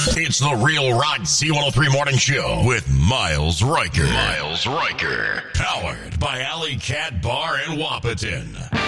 It's the Real Rock Z103 Morning Show with Miles Riker. Miles Riker. Powered by Alley Cat Bar in Wapaton.